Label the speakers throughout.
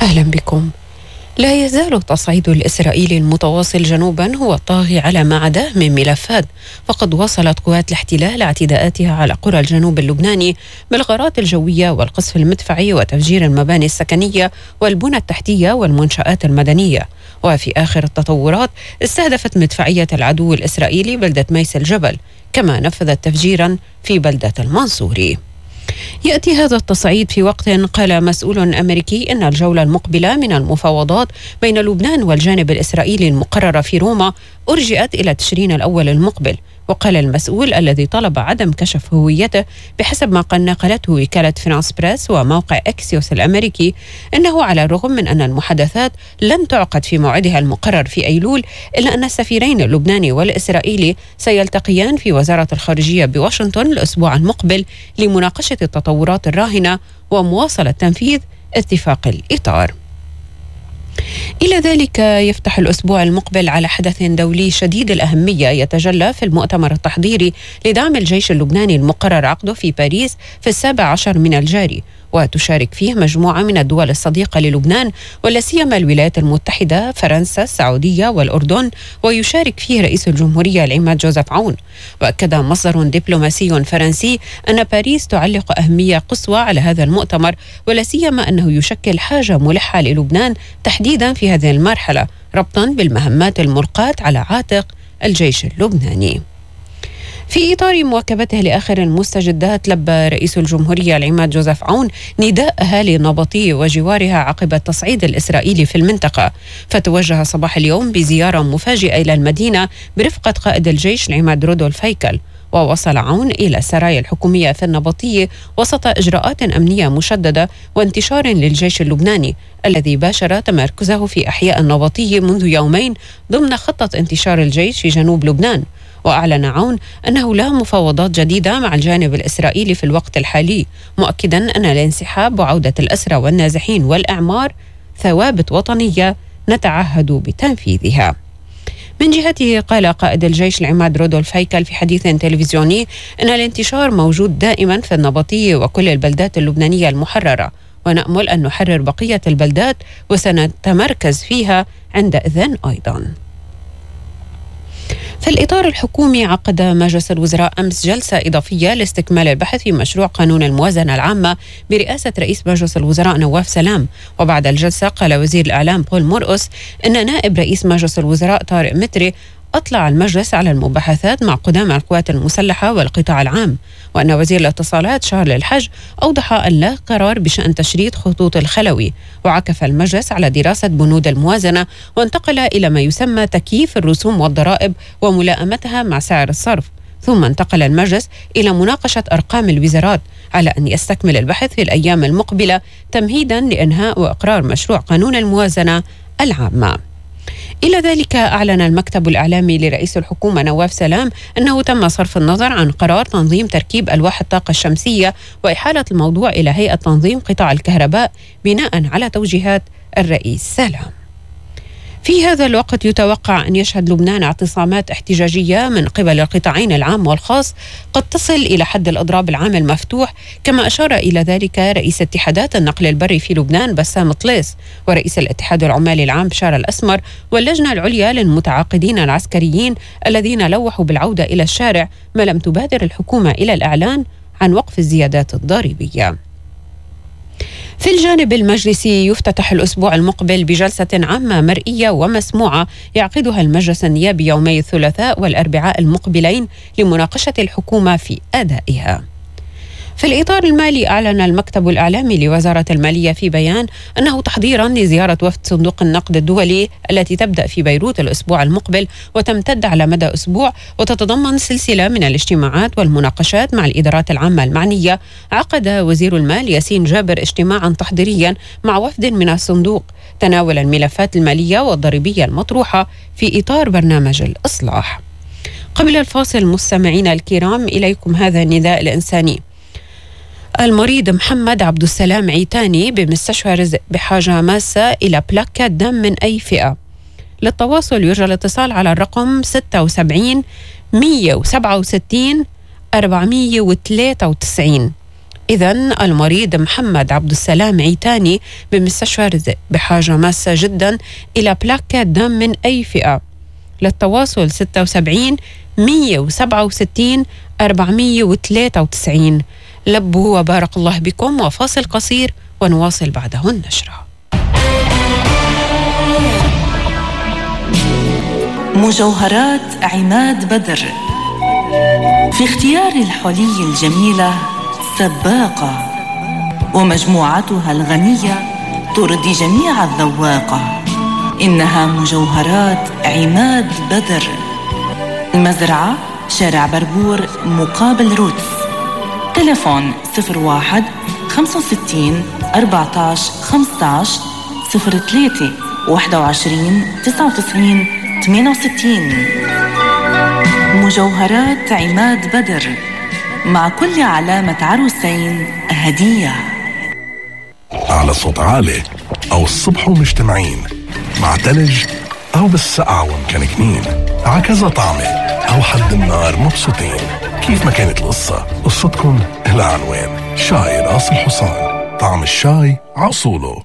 Speaker 1: أهلا بكم. لا يزال التصعيد الإسرائيلي المتواصل جنوبا هو الطاغي على ما عداه من ملفات، فقد واصلت قوات الاحتلال اعتداءاتها على قرى الجنوب اللبناني بالغارات الجوية والقصف المدفعي وتفجير المباني السكنية والبنى التحتية والمنشآت المدنية. وفي آخر التطورات استهدفت مدفعية العدو الإسرائيلي بلدة ميس الجبل، كما نفذت تفجيرا في بلدة المنصوري. يأتي هذا التصعيد في وقت قال مسؤول أمريكي إن الجولة المقبلة من المفاوضات بين لبنان والجانب الإسرائيلي المقررة في روما أرجئت إلى تشرين الأول المقبل. وقال المسؤول الذي طلب عدم كشف هويته بحسب ما نقلته وكالة فرانس بريس وموقع إكسيوس الأمريكي أنه على الرغم من أن المحادثات لن تعقد في موعدها المقرر في أيلول، إلا أن السفيرين اللبناني والإسرائيلي سيلتقيان في وزارة الخارجية بواشنطن الأسبوع المقبل لمناقشة التطورات الراهنة ومواصلة تنفيذ اتفاق الإطار. إلى ذلك يفتح الأسبوع المقبل على حدث دولي شديد الأهمية يتجلى في المؤتمر التحضيري لدعم الجيش اللبناني المقرر عقده في باريس في 17 من الجاري، وتشارك فيه مجموعة من الدول الصديقة للبنان ولا سيما الولايات المتحدة، فرنسا، السعودية والأردن، ويشارك فيه رئيس الجمهورية العماد جوزيف عون. وأكد مصدر دبلوماسي فرنسي أن باريس تعلق أهمية قصوى على هذا المؤتمر، ولا سيما أنه يشكل حاجة ملحة للبنان تحديدا في هذه المرحلة، ربطا بالمهمات الملقاة على عاتق الجيش اللبناني. في إطار مواكبته لآخر المستجدات، لبى رئيس الجمهورية العماد جوزيف عون نداء أهالي نبطي وجوارها عقب التصعيد الإسرائيلي في المنطقة، فتوجه صباح اليوم بزيارة مفاجئة إلى المدينة برفقة قائد الجيش العماد رودولف هيكل. ووصل عون إلى السرايا الحكومية في النبطية وسط إجراءات أمنية مشددة وانتشار للجيش اللبناني الذي باشر تمركزه في أحياء النبطية منذ يومين ضمن خطة انتشار الجيش في جنوب لبنان. وأعلن عون أنه لا مفاوضات جديدة مع الجانب الإسرائيلي في الوقت الحالي، مؤكدا أن الانسحاب وعودة الأسرى والنازحين والإعمار ثوابت وطنية نتعهد بتنفيذها. من جهته قال قائد الجيش العماد رودولف هيكل في حديث تلفزيوني أن الانتشار موجود دائما في النبطية وكل البلدات اللبنانية المحررة، ونأمل أن نحرر بقية البلدات وسنتمركز فيها عندئذ أيضا. في الإطار الحكومي، عقد مجلس الوزراء أمس جلسة إضافية لاستكمال البحث في مشروع قانون الموازنة العامة برئاسة رئيس مجلس الوزراء نواف سلام. وبعد الجلسة قال وزير الإعلام بول مرقس أن نائب رئيس مجلس الوزراء طارق متري أطلع المجلس على المباحثات مع قدامى القوات المسلحة والقطاع العام، وأن وزير الاتصالات شارل الحج أوضح أن لا قرار بشأن تشريد خطوط الخلوي. وعكف المجلس على دراسة بنود الموازنة وانتقل إلى ما يسمى تكييف الرسوم والضرائب وملائمتها مع سعر الصرف، ثم انتقل المجلس إلى مناقشة أرقام الوزارات على أن يستكمل البحث في الأيام المقبلة تمهيدا لإنهاء وإقرار مشروع قانون الموازنة العامة. إلى ذلك أعلن المكتب الإعلامي لرئيس الحكومة نواف سلام أنه تم صرف النظر عن قرار تنظيم تركيب ألواح الطاقة الشمسية وإحالة الموضوع إلى هيئة تنظيم قطاع الكهرباء بناء على توجيهات الرئيس سلام. في هذا الوقت يتوقع أن يشهد لبنان اعتصامات احتجاجية من قبل القطاعين العام والخاص قد تصل إلى حد الإضراب العام المفتوح، كما أشار إلى ذلك رئيس اتحادات النقل البري في لبنان بسام طليس، ورئيس الاتحاد العمالي العام بشار الأسمر، واللجنة العليا للمتعاقدين العسكريين الذين لوحوا بالعودة إلى الشارع، ما لم تبادر الحكومة إلى الإعلان عن وقف الزيادات الضريبية. في الجانب المجلسي يفتتح الأسبوع المقبل بجلسة عامة مرئية ومسموعة يعقدها المجلس النيابي يومي الثلاثاء والأربعاء المقبلين لمناقشة الحكومة في أدائها. في الإطار المالي، أعلن المكتب الإعلامي لوزارة المالية في بيان أنه تحضيرا لزيارة وفد صندوق النقد الدولي التي تبدأ في بيروت الأسبوع المقبل وتمتد على مدى أسبوع وتتضمن سلسلة من الاجتماعات والمناقشات مع الإدارات العامة المعنية، عقد وزير المال ياسين جابر اجتماعا تحضيريا مع وفد من الصندوق تناول الملفات المالية والضريبية المطروحة في إطار برنامج الإصلاح. قبل الفاصل مستمعينا الكرام، إليكم هذا النداء الإنساني. المريض محمد عبد السلام عيتاني بمستشفى رزق بحاجة ماسة إلى بلاكة دم من أي فئة. للتواصل يرجى الاتصال على الرقم 76 167 493 إذن المريض محمد عبد السلام عيتاني بمستشفى رزق بحاجة ماسة جدا إلى بلاكات دم من أي فئة. للتواصل 76 167 493. لبوا وبارك الله بكم، وفاصل قصير ونواصل بعده النشرة.
Speaker 2: مجوهرات عماد بدر في اختيار الحلي الجميلة سباقة، ومجموعتها الغنية ترضي جميع الذواقة. إنها مجوهرات عماد بدر، المزرعة شارع بربور مقابل روتس. تلفون 01 65 14 15 03 21 99 68. مجوهرات عماد بدر، مع كل علامة عروسين هدية.
Speaker 3: على صوت عالي أو الصبح ومجتمعين، مع تلج أو بالسقعة ومكنكنين، عكذا طعمة أو حد النار مبسوطين. كيف ما كانت القصة، قصتكم لها عنوان. شاي راس الحصان، طعم الشاي عصوله.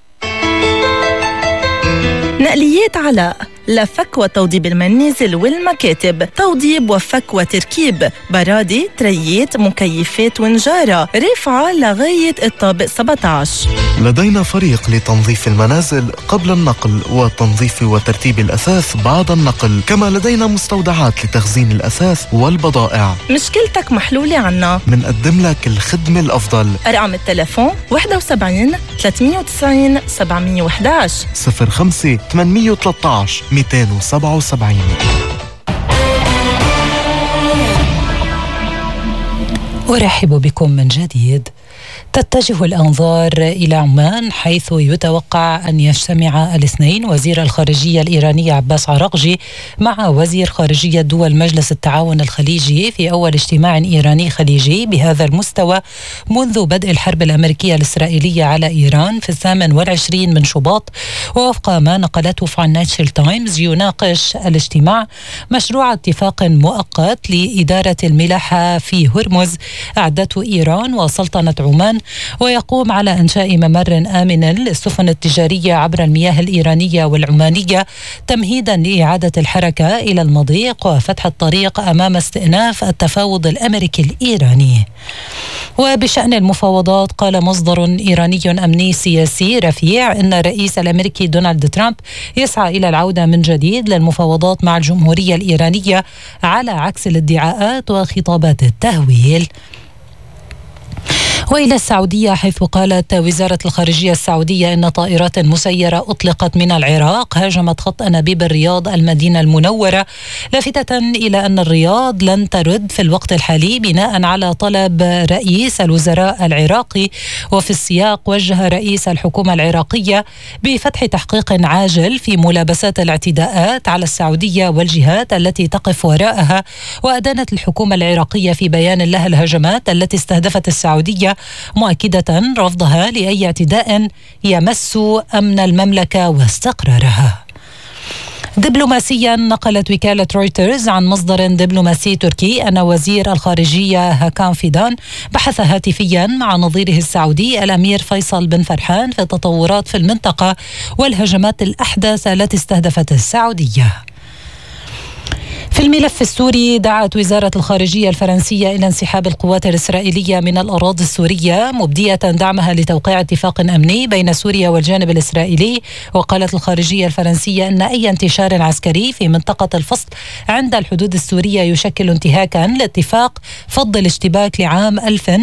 Speaker 4: نقليات علاء، لفك وتوضيب المنازل والمكاتب، توضيب وفك وتركيب، برادي، تريات، مكيفات ونجارة، رفعة لغاية الطابق 17.
Speaker 5: لدينا فريق لتنظيف المنازل قبل النقل وتنظيف وترتيب الأثاث بعد النقل، كما لدينا مستودعات لتخزين الأثاث والبضائع.
Speaker 4: مشكلتك محلولة عنا،
Speaker 5: منقدم لك الخدمة الأفضل.
Speaker 4: أرقام التلفون 71 390 711
Speaker 5: 05 813 277.
Speaker 6: أرحب بكم من جديد. تتجه الأنظار إلى عمان، حيث يتوقع أن يجتمع الاثنين وزير الخارجية الإيراني عباس عراقجي مع وزير خارجية دول مجلس التعاون الخليجي في أول اجتماع إيراني خليجي بهذا المستوى منذ بدء الحرب الأمريكية الإسرائيلية على إيران في 28 من شباط. ووفق ما نقلته فاينانشال تايمز، يناقش الاجتماع مشروع اتفاق مؤقت لإدارة الملاحة في هرمز أعدته إيران وسلطنة عمان، ويقوم على إنشاء ممر آمن للسفن التجارية عبر المياه الإيرانية والعمانية، تمهيدا لإعادة الحركة إلى المضيق وفتح الطريق أمام استئناف التفاوض الأمريكي الإيراني. وبشأن المفاوضات، قال مصدر إيراني أمني سياسي رفيع إن الرئيس الأمريكي دونالد ترامب يسعى إلى العودة من جديد للمفاوضات مع الجمهورية الإيرانية على عكس الادعاءات وخطابات التهويل. وإلى السعودية، حيث قالت وزارة الخارجية السعودية إن طائرات مسيرة أطلقت من العراق هاجمت خط أنابيب الرياض المدينة المنورة، لافتة إلى أن الرياض لن ترد في الوقت الحالي بناء على طلب رئيس الوزراء العراقي. وفي السياق، وجه رئيس الحكومة العراقية بفتح تحقيق عاجل في ملابسات الاعتداءات على السعودية والجهات التي تقف وراءها. وأدانت الحكومة العراقية في بيان لها الهجمات التي استهدفت السعودية، مؤكدة رفضها لأي اعتداء يمس أمن المملكة واستقرارها. دبلوماسيا، نقلت وكالة رويترز عن مصدر دبلوماسي تركي أن وزير الخارجية هاكان فيدان بحث هاتفيا مع نظيره السعودي الأمير فيصل بن فرحان في التطورات في المنطقة والهجمات الأحدث التي استهدفت السعودية. في الملف السوري، دعت وزارة الخارجية الفرنسية إلى انسحاب القوات الإسرائيلية من الأراضي السورية، مبدية دعمها لتوقيع اتفاق أمني بين سوريا والجانب الإسرائيلي. وقالت الخارجية الفرنسية أن أي انتشار عسكري في منطقة الفصل عند الحدود السورية يشكل انتهاكا لاتفاق فض الاشتباك لعام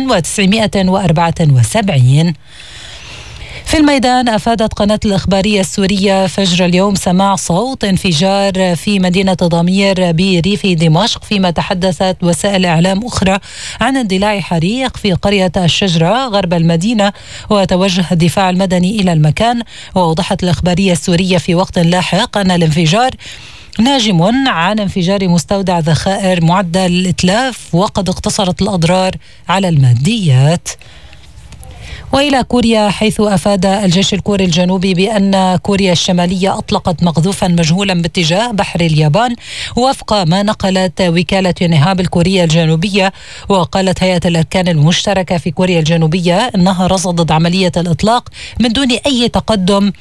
Speaker 6: 1974. في الميدان، أفادت قناة الإخبارية السورية فجر اليوم سماع صوت انفجار في مدينة ضمير بريف دمشق، فيما تحدثت وسائل إعلام أخرى عن اندلاع حريق في قرية الشجرة غرب المدينة، وتوجه الدفاع المدني إلى المكان. وأوضحت الإخبارية السورية في وقت لاحق أن الانفجار ناجم عن انفجار مستودع ذخائر معدل الإتلاف، وقد اقتصرت الأضرار على الماديات. وإلى كوريا، حيث أفاد الجيش الكوري الجنوبي بأن كوريا الشمالية أطلقت مقذوفا مجهولا باتجاه بحر اليابان وفق ما نقلت وكالة يونهاب الكورية الجنوبية. وقالت هيئة الأركان المشتركة في كوريا الجنوبية أنها رصدت عملية الإطلاق من دون أي تقدم،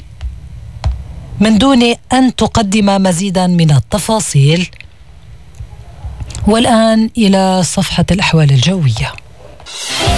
Speaker 6: من دون أن تقدم مزيدا من التفاصيل. والآن إلى صفحة الأحوال الجوية.